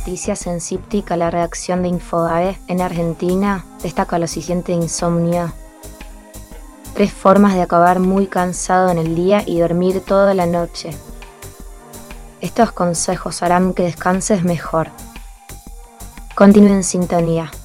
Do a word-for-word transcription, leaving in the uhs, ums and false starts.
noticias en Cíptica, la redacción de Infobae en Argentina destaca lo siguiente de insomnio. Tres formas de acabar muy cansado en el día y dormir toda la noche. Estos consejos harán que descanses mejor. Continúe en sintonía.